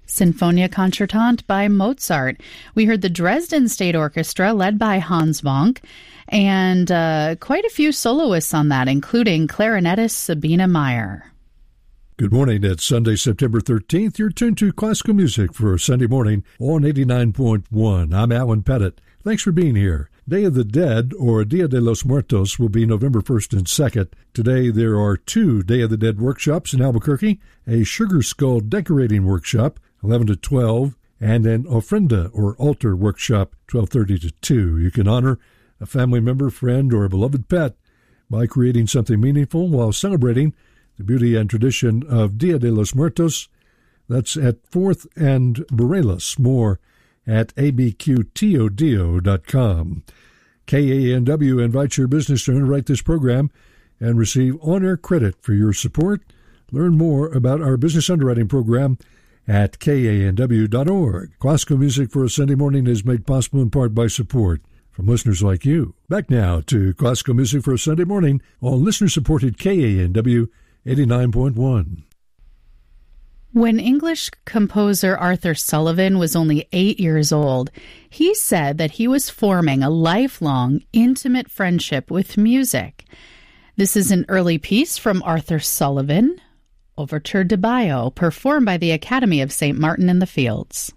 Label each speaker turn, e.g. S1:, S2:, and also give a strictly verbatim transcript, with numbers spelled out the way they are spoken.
S1: Sinfonia Concertante by Mozart. We heard the Dresden State Orchestra led by Hans Bonk, and uh, quite a few soloists on that, including clarinetist Sabine Meyer.
S2: Good morning. It's Sunday, September thirteenth. You're tuned to classical music for Sunday morning on eighty-nine point one. I'm Alan Pettit. Thanks for being here. Day of the Dead, or Dia de los Muertos, will be November first and second. Today there are two Day of the Dead workshops in Albuquerque, a sugar skull decorating workshop, eleven to twelve, and an ofrenda, or altar workshop, twelve thirty to two. You can honor a family member, friend, or a beloved pet by creating something meaningful while celebrating the beauty and tradition of Dia de los Muertos. That's at fourth and Bareilles. More at a b q todo dot com. K A N W invites your business to underwrite this program and receive on-air credit for your support. Learn more about our business underwriting program at k a n w dot org. Classical music for a Sunday morning is made possible in part by support from listeners like you. Back now to classical music for a Sunday morning on listener-supported K A N W eighty-nine point one.
S1: When English composer Arthur Sullivan was only eight years old, he said that he was forming a lifelong, intimate friendship with music. This is an early piece from Arthur Sullivan, Overture de Baio, performed by the Academy of Saint Martin in the Fields.